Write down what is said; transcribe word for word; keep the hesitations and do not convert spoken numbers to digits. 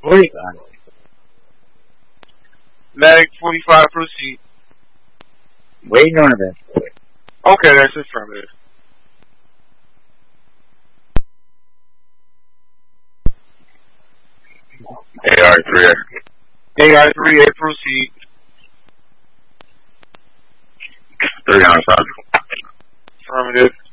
forty-five. Mag forty-five, proceed. Waiting on event. Okay, that's affirmative. A R three A. A R three A, proceed. three on five. Affirmative.